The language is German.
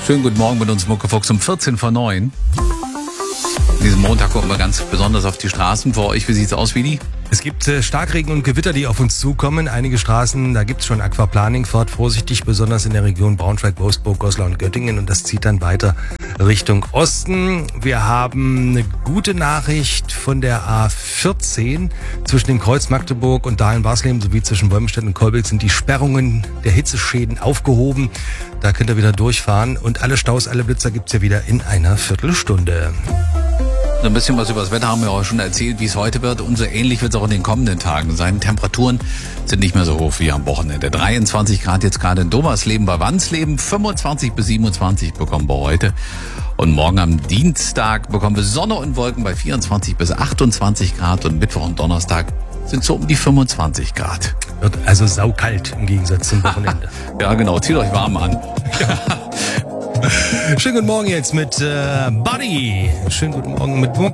Schönen guten Morgen mit uns, Muckefuchs, um 14 vor 9. Diesen Montag gucken wir ganz besonders auf die Straßen. Für euch, wie sieht's aus, Willi? Es gibt Starkregen und Gewitter, die auf uns zukommen. Einige Straßen, da gibt's schon Aquaplaning. Fahrt vorsichtig, besonders in der Region Braunschweig, Wolfsburg, Goslar und Göttingen. Und das zieht dann weiter Richtung Osten. Wir haben eine gute Nachricht von der A14. Zwischen dem Kreuz Magdeburg und Dahlen-Barsleben sowie zwischen Wolmenstedt und Kolbig sind die Sperrungen der Hitzeschäden aufgehoben. Da könnt ihr wieder durchfahren. Und alle Staus, alle Blitzer gibt's ja wieder in einer Viertelstunde. So ein bisschen was über das Wetter haben wir auch schon erzählt, wie es heute wird. Und so ähnlich wird es auch in den kommenden Tagen sein. Temperaturen sind nicht mehr so hoch wie am Wochenende. 23 Grad jetzt gerade in Domersleben, bei Wansleben 25 bis 27 bekommen wir heute. Und morgen am Dienstag bekommen wir Sonne und Wolken bei 24 bis 28 Grad. Und Mittwoch und Donnerstag sind so um die 25 Grad. Wird also saukalt im Gegensatz zum Wochenende. Ja, genau. Zieht euch warm an. Schönen guten Morgen jetzt mit Buddy. Schönen guten Morgen mit